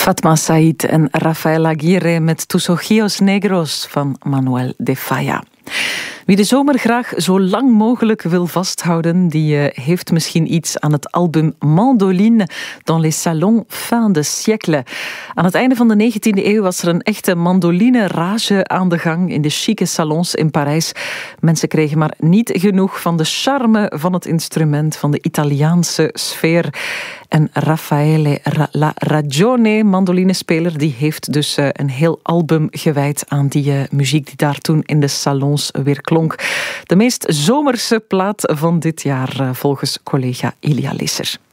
Fatma Said en Rafael Aguirre met Tus Ojos Negros van Manuel de Falla. Wie de zomer graag zo lang mogelijk wil vasthouden, die heeft misschien iets aan het album Mandoline dans les salons fin de siècle. Aan het einde van de 19e eeuw was er een echte mandoline-rage aan de gang in de chique salons in Parijs. Mensen kregen maar niet genoeg van de charme van het instrument, van de Italiaanse sfeer. En Raffaele La Ragione, mandolinespeler, die heeft dus een heel album gewijd aan die muziek die daar toen in de salons weer klonk. De meest zomerse plaat van dit jaar volgens collega Ilia Lisser.